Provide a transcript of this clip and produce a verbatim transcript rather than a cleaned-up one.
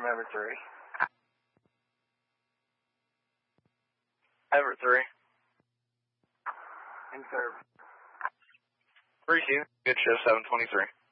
from Everett three. Everett three. In service. three Q. Good shift, seven twenty-three.